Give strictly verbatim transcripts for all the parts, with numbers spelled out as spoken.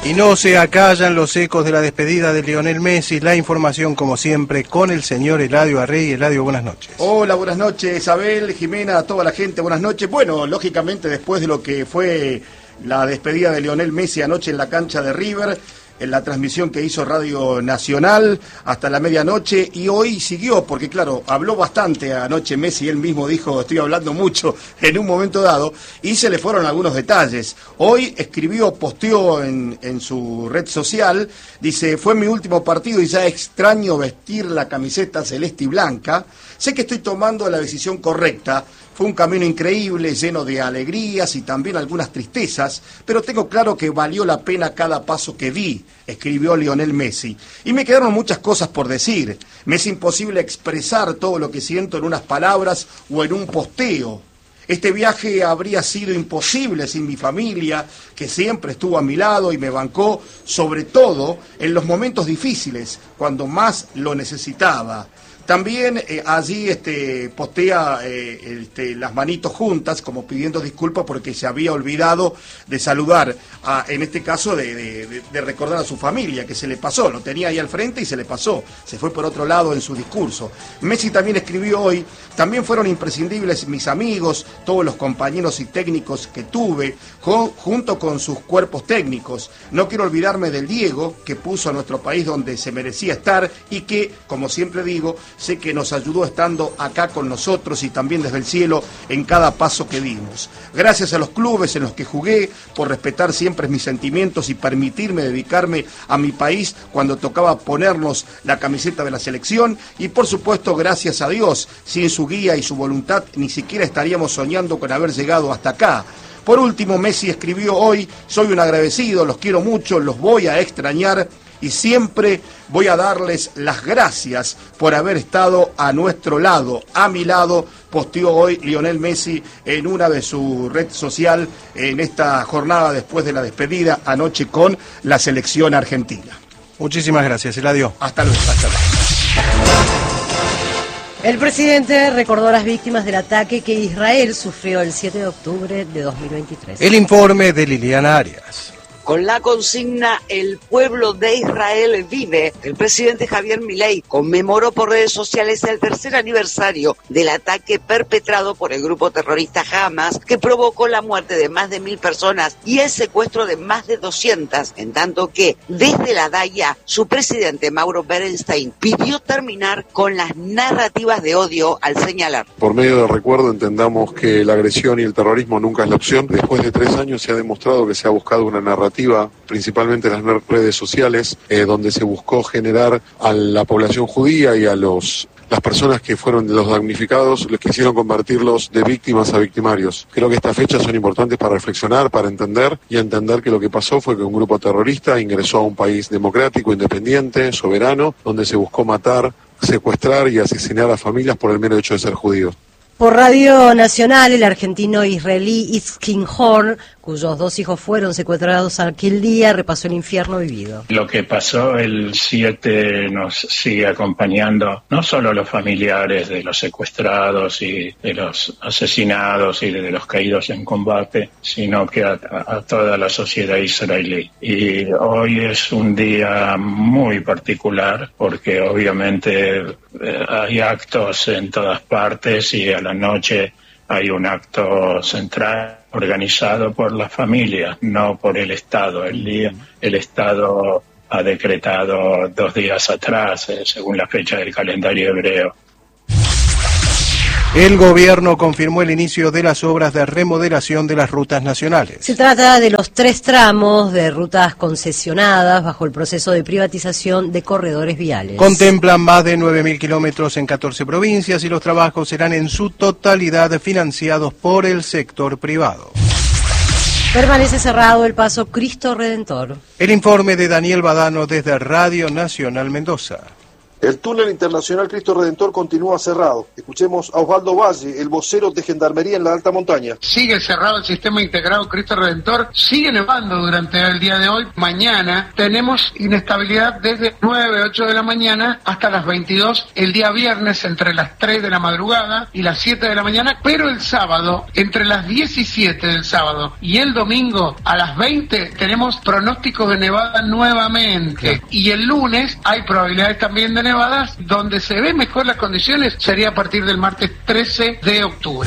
Y no se acallan los ecos de la despedida de Lionel Messi. La información, como siempre, con el señor Eladio Arrey. Eladio, buenas noches. Hola, buenas noches, Isabel, Jimena, a toda la gente, buenas noches. Bueno, lógicamente, después de lo que fue la despedida de Lionel Messi anoche en la cancha de River, en la transmisión que hizo Radio Nacional hasta la medianoche, y hoy siguió, porque claro, habló bastante anoche Messi, él mismo dijo, estoy hablando mucho en un momento dado, y se le fueron algunos detalles. Hoy escribió, posteó en, en su red social, dice, fue mi último partido y ya extraño vestir la camiseta celeste y blanca, sé que estoy tomando la decisión correcta. Fue un camino increíble, lleno de alegrías y también algunas tristezas, pero tengo claro que valió la pena cada paso que di, escribió Lionel Messi. Y me quedaron muchas cosas por decir. Me es imposible expresar todo lo que siento en unas palabras o en un posteo. Este viaje habría sido imposible sin mi familia, que siempre estuvo a mi lado y me bancó, sobre todo en los momentos difíciles, cuando más lo necesitaba. También eh, allí este, postea eh, este, las manitos juntas, como pidiendo disculpas porque se había olvidado de saludar, a, en este caso de, de, de recordar a su familia, que se le pasó, lo tenía ahí al frente y se le pasó, se fue por otro lado en su discurso. Messi también escribió hoy, también fueron imprescindibles mis amigos, todos los compañeros y técnicos que tuve, con, junto con sus cuerpos técnicos. No quiero olvidarme del Diego, que puso a nuestro país donde se merecía estar y que, como siempre digo, sé que nos ayudó estando acá con nosotros y también desde el cielo en cada paso que dimos. Gracias a los clubes en los que jugué por respetar siempre mis sentimientos y permitirme dedicarme a mi país cuando tocaba ponernos la camiseta de la selección, y por supuesto gracias a Dios, sin su guía y su voluntad ni siquiera estaríamos soñando con haber llegado hasta acá. Por último, Messi escribió hoy, soy un agradecido, los quiero mucho, los voy a extrañar y siempre voy a darles las gracias por haber estado a nuestro lado, a mi lado, posteó hoy Lionel Messi en una de su red social en esta jornada después de la despedida anoche con la selección argentina. Muchísimas gracias, Eladio. Hasta luego. Hasta luego. El presidente recordó a las víctimas del ataque que Israel sufrió el siete de octubre de dos mil veintitrés. El informe de Liliana Arias. Con la consigna "El pueblo de Israel vive", el presidente Javier Milei conmemoró por redes sociales el tercer aniversario del ataque perpetrado por el grupo terrorista Hamas, que provocó la muerte de más de mil personas y el secuestro de más de doscientas, en tanto que desde la D A I A, su presidente Mauro Berenstein pidió terminar con las narrativas de odio al señalar: por medio del recuerdo entendamos que la agresión y el terrorismo nunca es la opción. Después de tres años se ha demostrado que se ha buscado una narrativa, principalmente en las redes sociales, eh, donde se buscó generar a la población judía y a los las personas que fueron los damnificados, les quisieron convertirlos de víctimas a victimarios. Creo que estas fechas son importantes para reflexionar, para entender y entender que lo que pasó fue que un grupo terrorista ingresó a un país democrático, independiente, soberano, donde se buscó matar, secuestrar y asesinar a familias por el mero hecho de ser judíos. Por Radio Nacional, el argentino israelí Itzkin Horn, cuyos dos hijos fueron secuestrados aquel día, repasó el infierno vivido. Lo que pasó el siete nos sigue acompañando, no solo a los familiares de los secuestrados y de los asesinados y de los caídos en combate, sino que a, a toda la sociedad israelí. Y hoy es un día muy particular porque obviamente eh, hay actos en todas partes y a la noche hay un acto central organizado por la familia, no por el Estado. El día, el Estado ha decretado dos días atrás, eh, según la fecha del calendario hebreo. El gobierno confirmó el inicio de las obras de remodelación de las rutas nacionales. Se trata de los tres tramos de rutas concesionadas bajo el proceso de privatización de corredores viales. Contemplan más de nueve mil kilómetros en catorce provincias y los trabajos serán en su totalidad financiados por el sector privado. Permanece cerrado el paso Cristo Redentor. El informe de Daniel Badano desde Radio Nacional Mendoza. El túnel internacional Cristo Redentor continúa cerrado. Escuchemos a Osvaldo Valle, el vocero de Gendarmería en la alta montaña. Sigue cerrado el sistema integrado Cristo Redentor, sigue nevando durante el día de hoy. Mañana tenemos inestabilidad desde nueve, ocho de la mañana hasta las veintidós, el día viernes entre las tres de la madrugada y las siete de la mañana, pero el sábado, entre las diecisiete del sábado y el domingo a las veinte, tenemos pronósticos de nevada nuevamente. Y el lunes hay probabilidades también de nevadas, donde se ven mejor las condiciones sería a partir del martes trece de octubre.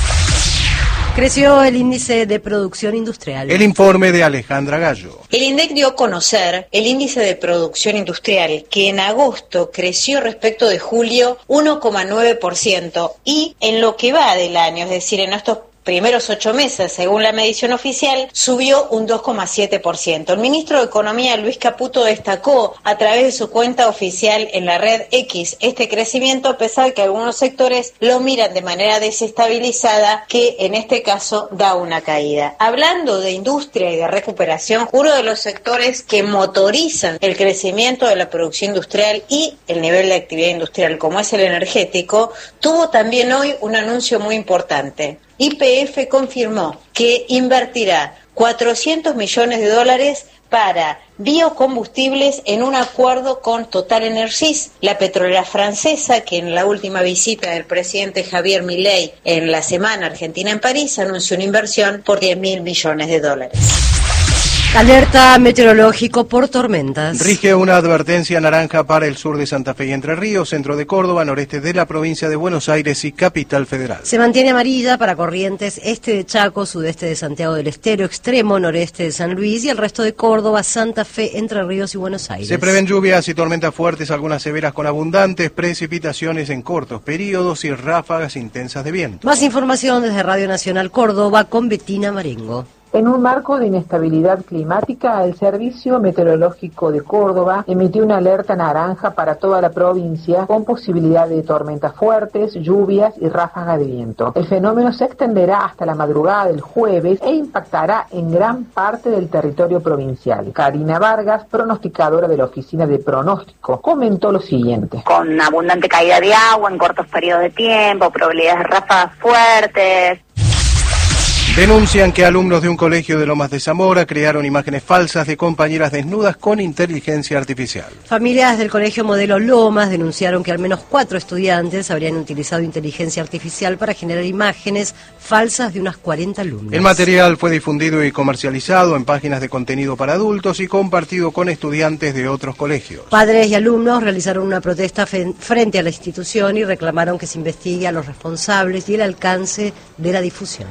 Creció el índice de producción industrial. El informe de Alejandra Gallo. El INDEC dio a conocer el índice de producción industrial, que en agosto creció respecto de julio uno coma nueve por ciento y en lo que va del año, es decir, en estos primeros ocho meses, según la medición oficial, subió un dos coma siete por ciento. El ministro de Economía, Luis Caputo, destacó a través de su cuenta oficial en la red X este crecimiento, a pesar de que algunos sectores lo miran de manera desestabilizada, que en este caso da una caída. Hablando de industria y de recuperación, uno de los sectores que motorizan el crecimiento de la producción industrial y el nivel de actividad industrial, como es el energético, tuvo también hoy un anuncio muy importante. Y P F confirmó que invertirá cuatrocientos millones de dólares para biocombustibles en un acuerdo con TotalEnergies, la petrolera francesa, que en la última visita del presidente Javier Milei en la semana Argentina en París anunció una inversión por diez mil millones de dólares. Alerta meteorológico por tormentas. Rige una advertencia naranja para el sur de Santa Fe y Entre Ríos, centro de Córdoba, noreste de la provincia de Buenos Aires y Capital Federal. Se mantiene amarilla para Corrientes, este de Chaco, sudeste de Santiago del Estero, extremo noreste de San Luis y el resto de Córdoba, Santa Fe, Entre Ríos y Buenos Aires. Se prevén lluvias y tormentas fuertes, algunas severas con abundantes precipitaciones en cortos periodos y ráfagas intensas de viento. Más información desde Radio Nacional Córdoba con Betina Marengo. En un marco de inestabilidad climática, el Servicio Meteorológico de Córdoba emitió una alerta naranja para toda la provincia con posibilidad de tormentas fuertes, lluvias y ráfagas de viento. El fenómeno se extenderá hasta la madrugada del jueves e impactará en gran parte del territorio provincial. Karina Vargas, pronosticadora de la Oficina de Pronóstico, comentó lo siguiente. Con abundante caída de agua en cortos periodos de tiempo, probabilidades de ráfagas fuertes. Denuncian que alumnos de un colegio de Lomas de Zamora crearon imágenes falsas de compañeras desnudas con inteligencia artificial. Familias del colegio Modelo Lomas denunciaron que al menos cuatro estudiantes habrían utilizado inteligencia artificial para generar imágenes falsas de unas cuarenta alumnos. El material fue difundido y comercializado en páginas de contenido para adultos y compartido con estudiantes de otros colegios. Padres y alumnos realizaron una protesta frente a la institución y reclamaron que se investigue a los responsables y el alcance de la difusión.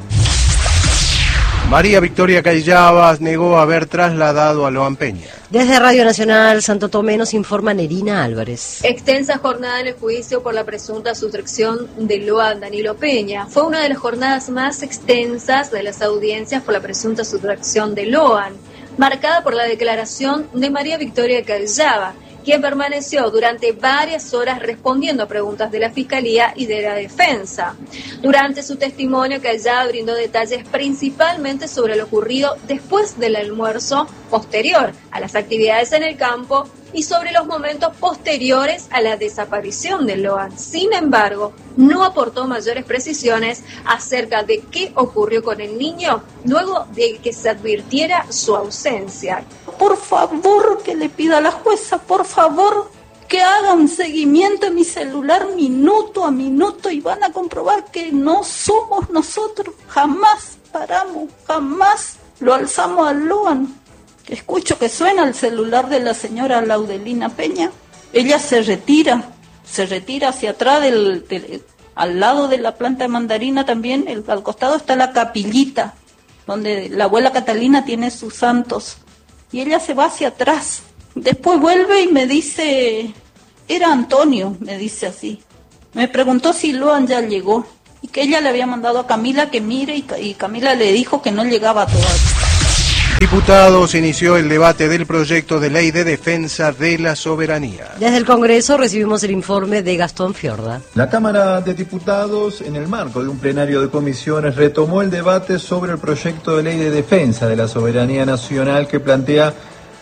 María Victoria Cayabas negó haber trasladado a Loan Peña. Desde Radio Nacional Santo Tomé nos informa Nerina Álvarez. Extensa jornada en el juicio por la presunta sustracción de Loan Danilo Peña. Fue una de las jornadas más extensas de las audiencias por la presunta sustracción de Loan, marcada por la declaración de María Victoria Cayabas, quien permaneció durante varias horas respondiendo a preguntas de la Fiscalía y de la Defensa. Durante su testimonio, Cayabas brindó detalles principalmente sobre lo ocurrido después del almuerzo posterior a las actividades en el campo y sobre los momentos posteriores a la desaparición de Loan. Sin embargo, no aportó mayores precisiones acerca de qué ocurrió con el niño luego de que se advirtiera su ausencia. Por favor, que le pida a la jueza, por favor, que haga un seguimiento en mi celular minuto a minuto y van a comprobar que no somos nosotros. Jamás paramos, jamás lo alzamos a Loan. Escucho que suena el celular de la señora Laudelina Peña. Ella se retira, se retira hacia atrás, del, del, al lado de la planta de mandarina también, el, al costado está la capillita, donde la abuela Catalina tiene sus santos. Y ella se va hacia atrás. Después vuelve y me dice, era Antonio, me dice así. Me preguntó si Loan ya llegó y que ella le había mandado a Camila que mire y, y Camila le dijo que no llegaba todavía. Diputados inició el debate del proyecto de ley de defensa de la soberanía. Desde el Congreso recibimos el informe de Gastón Fiorda. La Cámara de Diputados, en el marco de un plenario de comisiones, retomó el debate sobre el proyecto de ley de defensa de la soberanía nacional que plantea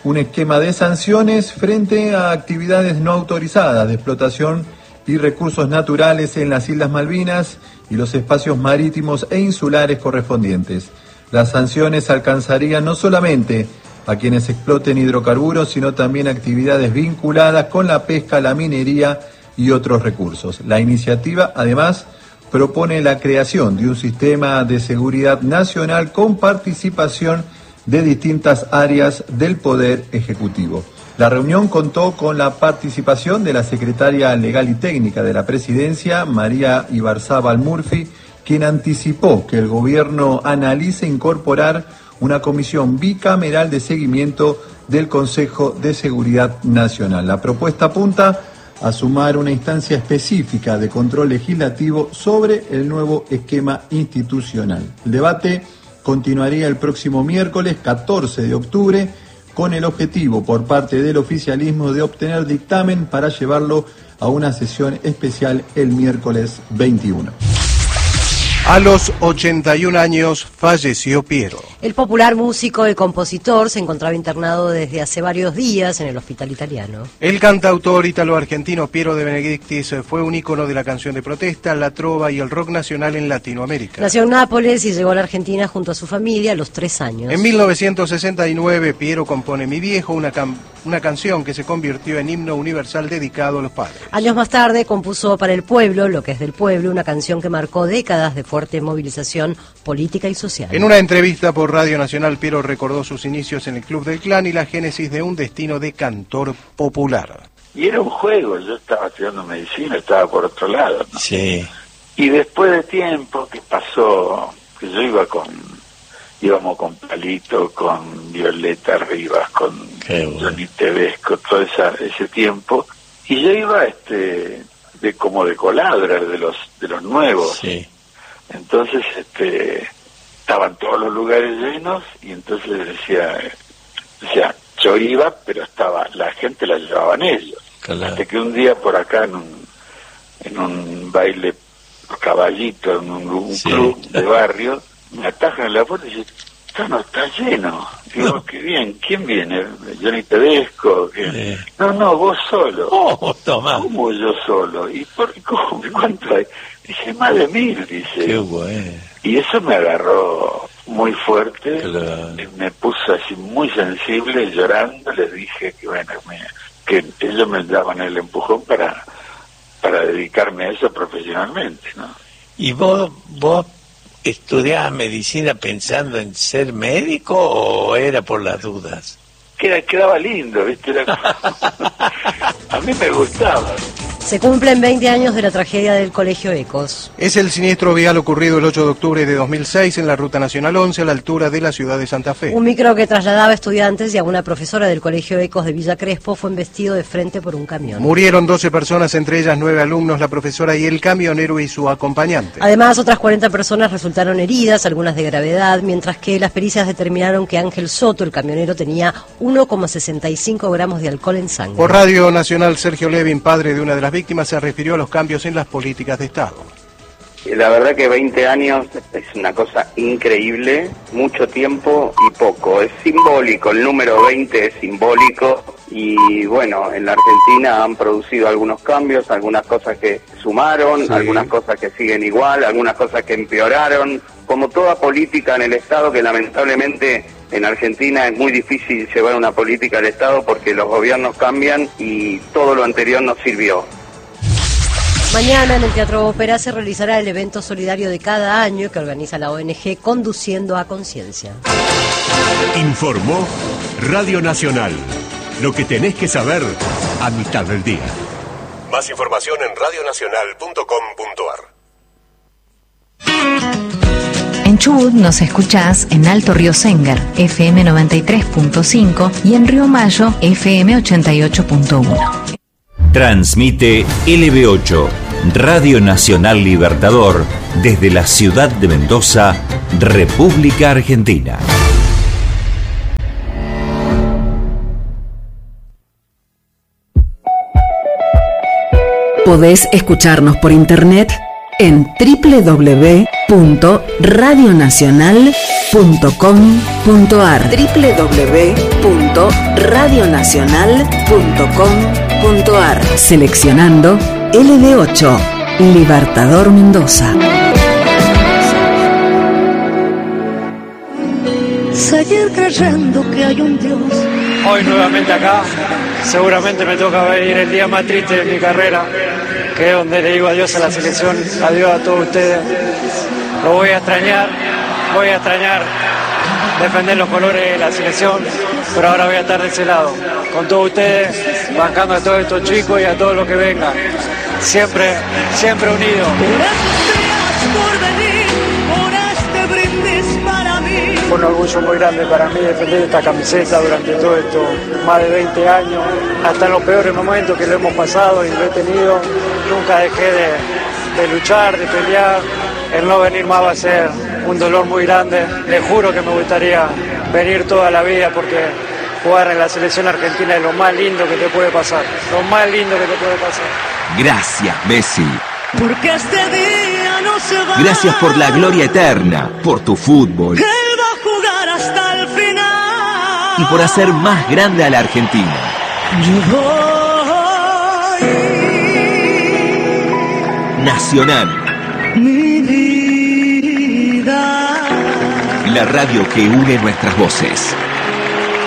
un esquema de sanciones frente a actividades no autorizadas de explotación y recursos naturales en las Islas Malvinas y los espacios marítimos e insulares correspondientes. Las sanciones alcanzarían no solamente a quienes exploten hidrocarburos, sino también actividades vinculadas con la pesca, la minería y otros recursos. La iniciativa, además, propone la creación de un sistema de seguridad nacional con participación de distintas áreas del Poder Ejecutivo. La reunión contó con la participación de la secretaria legal y técnica de la Presidencia, María Ibarzábal Murphy, quien anticipó que el gobierno analice incorporar una comisión bicameral de seguimiento del Consejo de Seguridad Nacional. La propuesta apunta a sumar una instancia específica de control legislativo sobre el nuevo esquema institucional. El debate continuaría el próximo miércoles catorce de octubre con el objetivo por parte del oficialismo de obtener dictamen para llevarlo a una sesión especial el miércoles veintiuno. A los ochenta y un años falleció Piero. El popular músico y compositor se encontraba internado desde hace varios días en el hospital italiano. El cantautor italo-argentino Piero de Benedictis fue un ícono de la canción de protesta, la trova y el rock nacional en Latinoamérica. Nació en Nápoles y llegó a la Argentina junto a su familia a los tres años. En mil novecientos sesenta y nueve, Piero compone Mi Viejo, una, can- una canción que se convirtió en himno universal dedicado a los padres. Años más tarde compuso para el pueblo, Lo que es del pueblo, una canción que marcó décadas de fuerte movilización política y social. En una entrevista por Radio Nacional, Piero recordó sus inicios en el Club del Clan y la génesis de un destino de cantor popular. Y era un juego, yo estaba estudiando medicina, estaba por otro lado, ¿no? Sí. Y después de tiempo que pasó, que yo iba con, íbamos con Palito, con Violeta Rivas, con bueno. Johnny Tedesco, todo esa, ese tiempo, y yo iba este de como de coladra, de los de los nuevos. Sí. Entonces, este, estaban todos los lugares llenos y entonces decía, decía, yo iba, pero estaba, la gente la llevaban ellos. Claro. Hasta que un día por acá en un, en un baile caballito, en un, un sí. club de barrio, me atajan en la puerta y dicen, esto no está lleno. Y digo, no. Qué bien, ¿quién viene? Johnny Tedesco. Sí. No, no, vos solo. Oh, toma. ¿Cómo yo solo? ¿Y por cómo? ¿Cuánto hay? Dice, más de mil, dice. Qué bueno. Y eso me agarró muy fuerte, claro. Me puso así muy sensible, llorando, les dije que bueno, me, que ellos me daban el empujón para, para dedicarme a eso profesionalmente, ¿no? ¿Y vos, vos estudiabas medicina pensando en ser médico o era por las dudas? Queda, quedaba lindo, ¿viste? Era... a mí me gustaba. Se cumplen veinte años de la tragedia del Colegio Ecos. Es el siniestro vial ocurrido el ocho de octubre de dos mil seis en la Ruta Nacional once a la altura de la ciudad de Santa Fe. Un micro que trasladaba estudiantes y a una profesora del Colegio Ecos de Villa Crespo fue embestido de frente por un camión. Murieron doce personas, entre ellas nueve alumnos, la profesora y el camionero y su acompañante. Además, otras cuarenta personas resultaron heridas, algunas de gravedad, mientras que las pericias determinaron que Ángel Soto, el camionero, tenía uno coma sesenta y cinco gramos de alcohol en sangre. Por Radio Nacional, Sergio Levin, padre de una de las víctimas, se refirió a los cambios en las políticas de Estado. La verdad que veinte años es una cosa increíble, mucho tiempo y poco. Es simbólico, el número veinte es simbólico y bueno, en la Argentina han producido algunos cambios, algunas cosas que sumaron, sí. algunas cosas que siguen igual, algunas cosas que empeoraron. Como toda política en el Estado, que lamentablemente en Argentina es muy difícil llevar una política al Estado porque los gobiernos cambian y todo lo anterior no sirvió. Mañana en el Teatro Ópera se realizará el evento solidario de cada año que organiza la O N G Conduciendo a Conciencia. Informó Radio Nacional. Lo que tenés que saber a mitad del día. Más información en radionacional punto com punto a r. En Chubut nos escuchás en Alto Río Sengar, F M noventa y tres punto cinco y en Río Mayo, F M ochenta y ocho punto uno. Transmite L B ocho, Radio Nacional Libertador, desde la ciudad de Mendoza, República Argentina. Podés escucharnos por internet en doble u doble u doble u punto radio nacional punto com punto a r doble u doble u doble u punto radio nacional punto com punto a r. Seleccionando L D ocho, Libertador Mendoza. Seguir creyendo que hay un Dios. Hoy nuevamente acá, seguramente me toca venir el día más triste de mi carrera, que es donde le digo adiós a la selección, adiós a todos ustedes. Lo voy a extrañar, voy a extrañar defender los colores de la selección, pero ahora voy a estar de ese lado, con todos ustedes, bancando a todos estos chicos y a todos los que vengan. Siempre, siempre unidos. Fue un orgullo muy grande para mí defender esta camiseta durante todo esto, más de veinte años, hasta en los peores momentos que lo hemos pasado y lo he tenido, nunca dejé de, de luchar, de pelear. El no venir más va a ser un dolor muy grande. Les juro que me gustaría venir toda la vida porque jugar en la selección argentina es lo más lindo que te puede pasar, lo más lindo que te puede pasar. Gracias, Messi. Porque este día no se va. Gracias por la gloria eterna, por tu fútbol. Él va a jugar hasta el final. Y por hacer más grande a la Argentina. Yo voy. Nacional. Mi vida. La radio que une nuestras voces.